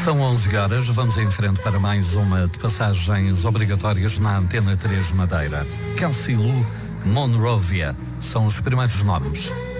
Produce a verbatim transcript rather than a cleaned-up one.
São onze horas, vamos em frente para mais uma de passagens obrigatórias na Antena três Madeira. Kelsey Lu, Monrovia, são os primeiros nomes.